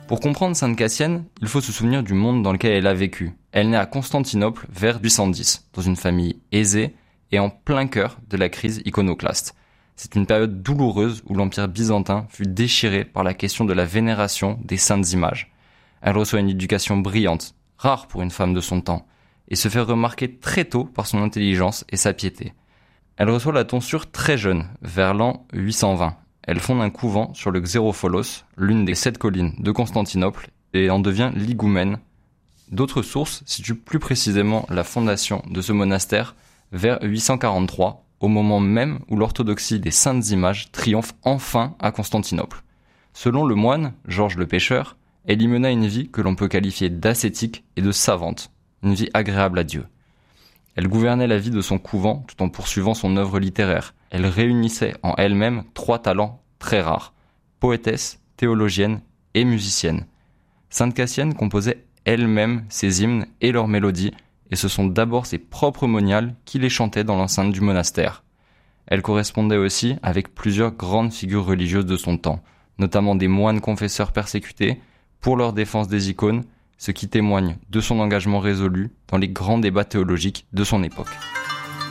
Pour comprendre Sainte Cassienne, il faut se souvenir du monde dans lequel elle a vécu. Elle naît à Constantinople vers 810, dans une famille aisée et en plein cœur de la crise iconoclaste. C'est une période douloureuse où l'Empire byzantin fut déchiré par la question de la vénération des saintes images. Elle reçoit une éducation brillante, rare pour une femme de son temps, et se fait remarquer très tôt par son intelligence et sa piété. Elle reçoit la tonsure très jeune, vers l'an 820. Elle fonde un couvent sur le Xéropholos, l'une des 7 collines de Constantinople, et en devient l'higoumène. D'autres sources situent plus précisément la fondation de ce monastère vers 843, au moment même où l'orthodoxie des saintes images triomphe enfin à Constantinople. Selon le moine, Georges le Pêcheur, elle y mena une vie que l'on peut qualifier d'ascétique et de savante, une vie agréable à Dieu. Elle gouvernait la vie de son couvent tout en poursuivant son œuvre littéraire. Elle réunissait en elle-même 3 talents très rares, poétesse, théologienne et musicienne. Sainte Cassienne composait elle-même ses hymnes et leurs mélodies, et ce sont d'abord ses propres moniales qui les chantaient dans l'enceinte du monastère. Elle correspondait aussi avec plusieurs grandes figures religieuses de son temps, notamment des moines confesseurs persécutés, pour leur défense des icônes, ce qui témoigne de son engagement résolu dans les grands débats théologiques de son époque.